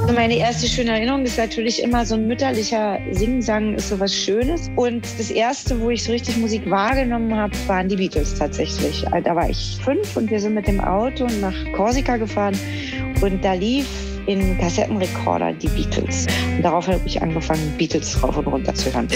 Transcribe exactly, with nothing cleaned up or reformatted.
Also meine erste schöne Erinnerung ist natürlich immer so ein mütterlicher Singsang ist so was Schönes. Und das erste, wo ich so richtig Musik wahrgenommen habe, waren die Beatles tatsächlich. Da war ich fünf und wir sind mit dem Auto nach Korsika gefahren und da lief in Kassettenrekorder die Beatles. Und darauf habe ich angefangen, Beatles rauf und runter zu hören.